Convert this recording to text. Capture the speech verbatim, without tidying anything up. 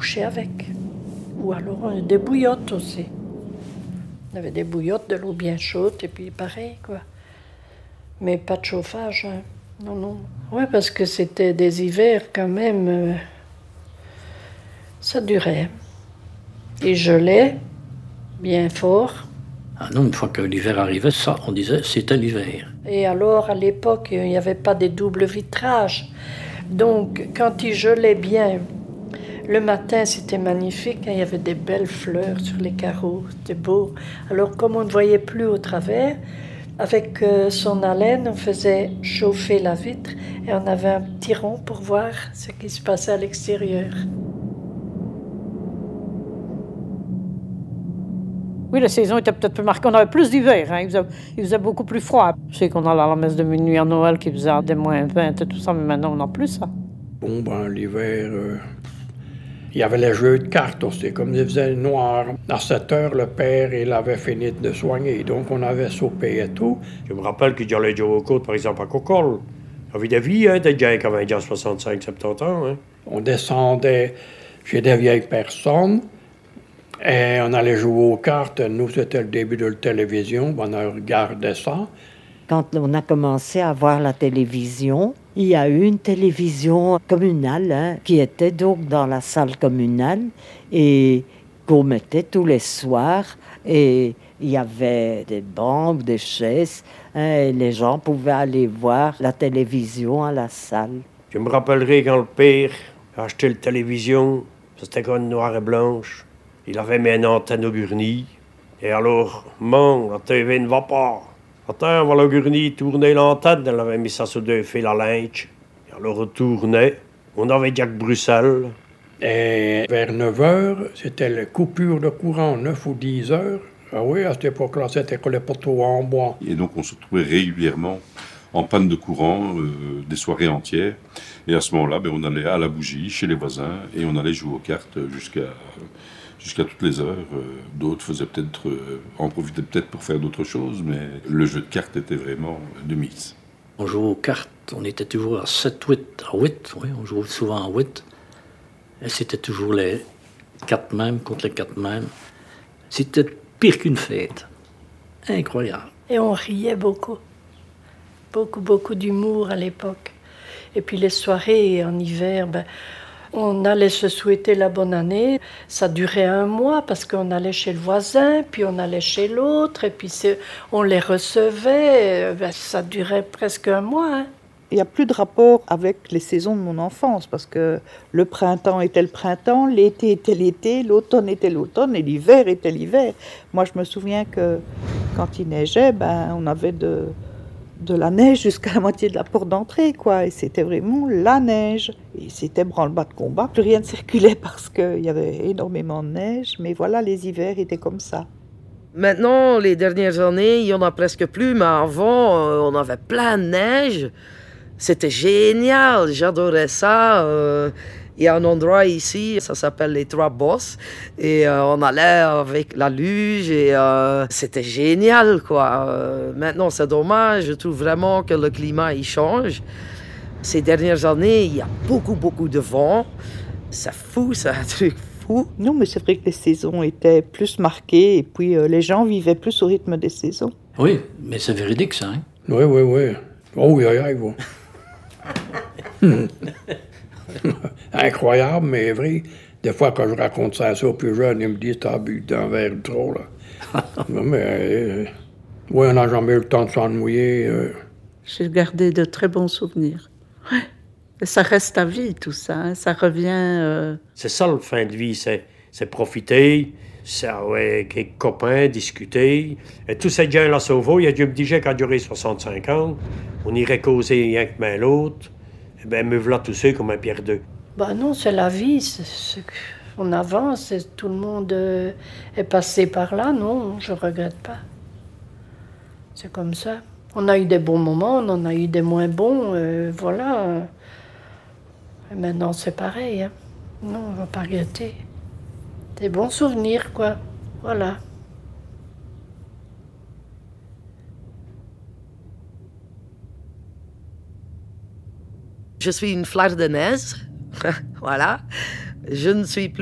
coucher avec. Ou alors euh, des bouillottes aussi. On avait des bouillottes, de l'eau bien chaude, et puis pareil, quoi. Mais pas de chauffage, hein. Non, non. Ouais, parce que c'était des hivers quand même. Euh, ça durait. Il gelait bien fort. Ah non, une fois que l'hiver arrivait, ça, on disait, c'était l'hiver. Et alors, à l'époque, il n'y avait pas des doubles vitrages. Donc, quand il gelait bien, le matin, c'était magnifique. Il y avait des belles fleurs sur les carreaux. C'était beau. Alors, comme on ne voyait plus au travers, avec euh, son haleine, on faisait chauffer la vitre et on avait un petit rond pour voir ce qui se passait à l'extérieur. Oui, la saison était peut-être plus marquée. On avait plus d'hiver, hein. il, faisait, il faisait beaucoup plus froid. Je sais qu'on allait à la messe de minuit à Noël qui faisait des moins vingt et tout ça, mais maintenant on n'a plus ça. Bon, ben, l'hiver, euh, il y avait les jeux de cartes aussi. Comme il faisait noir, à sept heures, le père, il avait fini de soigner. Donc, on avait soupé et tout. Je me rappelle qu'il allait jouer aux côtes, par exemple, à Cocol. Il y avait des vies, hein, des gens qui avaient déjà soixante-cinq, soixante-dix ans. Hein. On descendait chez des vieilles personnes. Et on allait jouer aux cartes. Nous, c'était le début de la télévision. On a regardé ça. Quand on a commencé à voir la télévision, il y a eu une télévision communale hein, qui était donc dans la salle communale et qu'on mettait tous les soirs. Et il y avait des bancs, des chaises. Hein, et les gens pouvaient aller voir la télévision à la salle. Je me rappellerai quand le père a acheté la télévision. C'était comme noire et blanche. Il avait mis une antenne au gurney. Et alors, man, la T V ne va pas. Attends, voilà le gurney tournait l'antenne. Elle avait mis ça sur deux fils à linge. Et alors, on tournait. On avait Jack Bruxelles. Et vers neuf heures, c'était la coupure de courant, neuf ou dix heures. Ah oui, à cette époque-là, c'était que les poteaux en bois. Et donc, on se retrouvait régulièrement en panne de courant, euh, des soirées entières. Et à ce moment-là, ben, on allait à la bougie, chez les voisins, et on allait jouer aux cartes jusqu'à... jusqu'à toutes les heures. D'autres faisaient peut-être, euh, en profitaient peut-être pour faire d'autres choses, mais le jeu de cartes était vraiment de mise. On jouait aux cartes, on était toujours à sept huit, à huit, oui, on jouait souvent à huit. Et c'était toujours les quatre mêmes contre les quatre mêmes. C'était pire qu'une fête. Incroyable. Et on riait beaucoup. Beaucoup, beaucoup d'humour à l'époque. Et puis les soirées en hiver, ben, on allait se souhaiter la bonne année. Ça durait un mois parce qu'on allait chez le voisin, puis on allait chez l'autre, et puis on les recevait. Ben, ça durait presque un mois. Hein. Il n'y a plus de rapport avec les saisons de mon enfance parce que le printemps était le printemps, l'été était l'été, l'automne était l'automne et l'hiver était l'hiver. Moi, je me souviens que quand il neigeait, ben, on avait de... de la neige jusqu'à la moitié de la porte d'entrée, quoi. Et c'était vraiment la neige. Et c'était branle-bas de combat. Plus rien ne circulait parce qu'il y avait énormément de neige. Mais voilà, les hivers étaient comme ça. Maintenant, les dernières années, il n'y en a presque plus. Mais avant, euh, on avait plein de neige. C'était génial. J'adorais ça. Euh, il y a un endroit ici, ça s'appelle les Trois Bosses. Et euh, on allait avec la luge et euh, c'était génial, quoi. Euh, maintenant, c'est dommage. Je trouve vraiment que le climat, il change. Ces dernières années, il y a beaucoup, beaucoup de vent. C'est fou, c'est un truc fou. Non, mais c'est vrai que les saisons étaient plus marquées et puis euh, les gens vivaient plus au rythme des saisons. Oui, mais c'est véridique, ça, hein? Oui, oui, oui. Oh, oui, oui, oui. Incroyable, mais vrai. Des fois, quand je raconte ça à ceux plus jeunes, ils me disent « T'as bu d'un verre de trop, là. » Mais, euh, oui, on n'a jamais eu le temps de s'en mouiller. Euh. J'ai gardé de très bons souvenirs. Ouais. Et ça reste à vie, tout ça. Hein. Ça revient... Euh... C'est ça, le fin de vie. C'est, c'est profiter, c'est avec les copains, discuter. Et tous ces gens-là sauvés, il y a Dieu me disait qu'à durer soixante-cinq ans, on irait causer rien que main l'autre. Eh bien, me voilà tous comme un pierre deux. Ben non, c'est la vie. C'est, c'est... On avance et tout le monde euh, est passé par là. Non, je ne regrette pas. C'est comme ça. On a eu des bons moments, on en a eu des moins bons. Euh, voilà. Et maintenant, c'est pareil. Hein. Non, on ne va pas regretter. Des bons souvenirs, quoi. Voilà. Je suis une flardonnaise. Voilà. Je ne suis plus